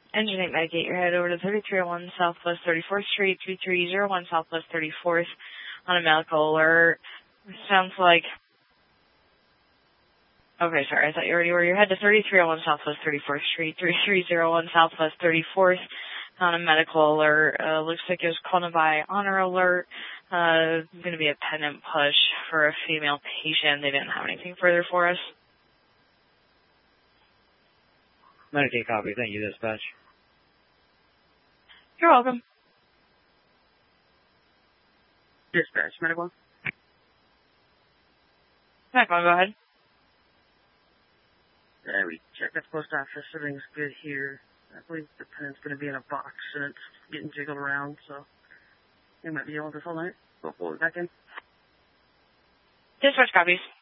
Engine 8 Medicate, you're headed over to 3301 Southwest 34th Street, 2301 Southwest 34th on a medical alert. Sounds like... Okay, sorry, I thought you already were. You're headed to 3301 Southwest 34th Street, 3301 Southwest 34th on a medical alert. Looks like it was called by honor alert. Going to be a pendant push for a female patient. They didn't have anything further for us. Medicaid copy. Thank you, dispatch. You're welcome. Dispatch, medical. Medical, go ahead. We checked the post office. Everything's good here. I believe the pendant's going to be in a box, and it's getting jiggled around, so we might be able to hold it. We'll pull it back in. Dispatch copies.